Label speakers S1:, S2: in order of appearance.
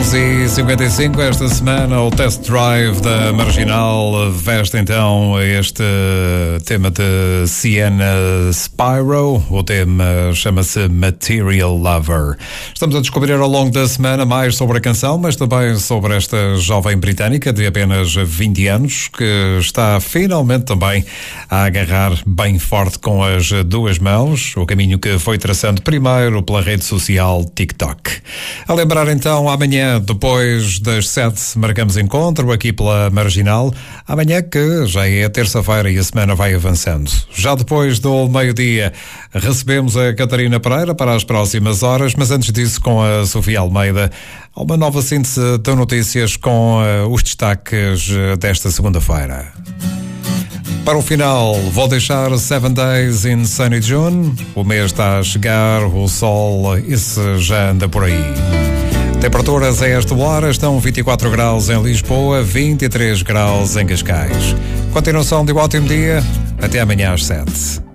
S1: 6h55 esta semana, o Test Drive da Marginal veste então este tema de Sienna Spyro. O tema chama-se Material Lover. Estamos a descobrir ao longo da semana mais sobre a canção, mas também sobre esta jovem britânica de apenas 20 anos que está finalmente também a agarrar bem forte com as duas mãos o caminho que foi traçando primeiro pela rede social TikTok. A lembrar então, amanhã, depois das 7, marcamos encontro aqui pela Marginal. Amanhã que já é terça-feira e a semana vai avançando. Já depois do meio-dia, recebemos a Catarina Pereira para as próximas horas, mas antes disso, com a Sofia Almeida, há uma nova síntese de notícias com os destaques desta segunda-feira. Para o final, vou deixar 7 Days in Sunny June. O mês está a chegar, o sol, isso já anda por aí. Temperaturas a esta hora estão 24 graus em Lisboa, 23 graus em Cascais. Continuação de um ótimo dia. Até amanhã às 7.